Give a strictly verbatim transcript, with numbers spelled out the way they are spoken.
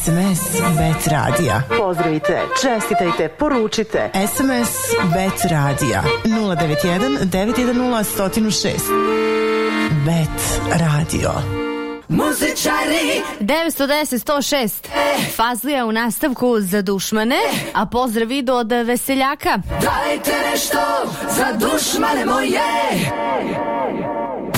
S M S Bet Radija. Pozdravite, čestitajte, poručite. S M S Bet Radija nula devet jedan devet jedan nula jedan zero šest. Bet Radio. Muzičari devetsto deset sto šest Fazlija u nastavku za dušmane, a pozdrav idu od Veseljaka. dajte nešto za dušmane moje.